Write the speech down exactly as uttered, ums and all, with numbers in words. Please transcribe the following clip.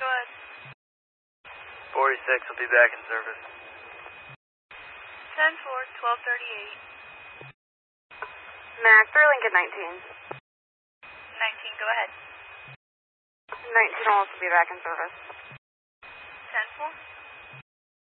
go ahead. forty-six will be back in service. ten four, twelve thirty-eight. Mac for Lincoln nineteen. nineteen, go ahead. nineteen will also be back in service.